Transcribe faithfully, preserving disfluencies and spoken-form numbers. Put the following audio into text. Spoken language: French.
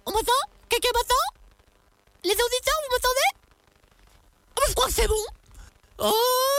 On m'entend? Quelqu'un m'entend? Les auditeurs, vous m'entendez? Oh, je crois que c'est bon. Oh